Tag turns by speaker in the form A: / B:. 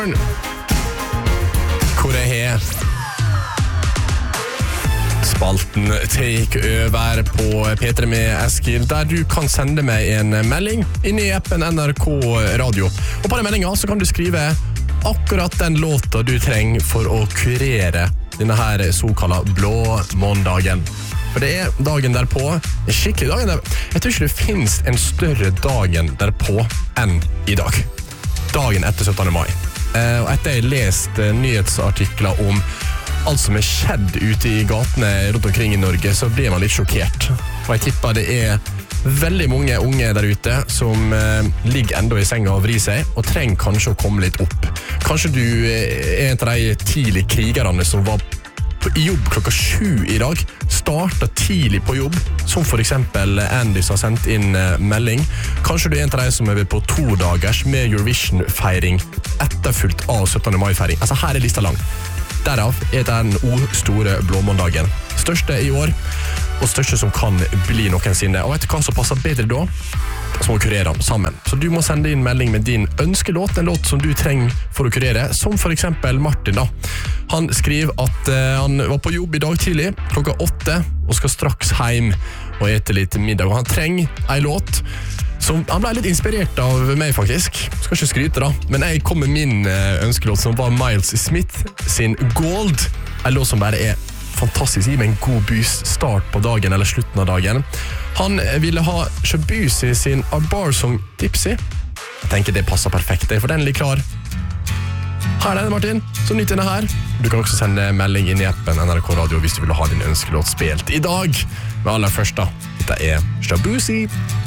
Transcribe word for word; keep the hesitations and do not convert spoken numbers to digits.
A: Hvor er he? Spalten take over på P tre med Eskil, der du kan sende meg en melding inn i appen N R K Radio. Og på den meldingen så kan du skrive akkurat den låta du trenger for å kurere denne her såkalla blå måndagen. For det er dagen derpå, en skikkelig dagen der. Jeg tror ikke det finnes en større dagen derpå enn i dag. Dagen etter syttende mai. Og etter jeg leste nyhetsartikler om alt som er skjedd ute i gatene rundt omkring i Norge, så blir man litt sjokkert. For jeg tipper det er veldig mange unge der ute som eh, ligger enda i senga og vrir seg, og trenger kanskje å komme litt opp. Kanskje du er en av de tidlige krigerne som var på jobb klokka sju i dag, startet tidlig på jobb, som for eksempel Andy som har sendt inn eh, melding. Kanskje du er en av de som er på to dagers med Eurovision-feiring, etterfulgt av syttende mai-feiring. Altså her er lista lang. Derav er den o-store blåmåndagen. Største i år, og største som kan bli noensinne. Og vet du hva som passer bedre da? Så må vi kurere dem sammen. Så du må sende inn melding med din ønskelåt, en låt som du trenger for å kurere, som for eksempel Martin da. Han skriver at uh, han var på jobb i dag tidlig, klokka åtte, og skal straks hjem og ete litt middag. Og han trenger en låt som han ble litt inspirert av meg faktisk. Skal ikke skryte da, men jeg kom med min ønskelåt som var Miles Smith sin Gold. En låt som bare er fantastisk, gi meg en god boost start på dagen eller slutten av dagen. Han ville ha Shabuzi sin A Bar Song Tipsy. Jeg tenker det passer perfekt, for den er litt klar. Her er det Martin, så nytt denne her. Du kan også sende melding inn i appen N R K Radio hvis du vil ha din ønskelåt spilt i dag. Men aller først da, dette er Shabuzi.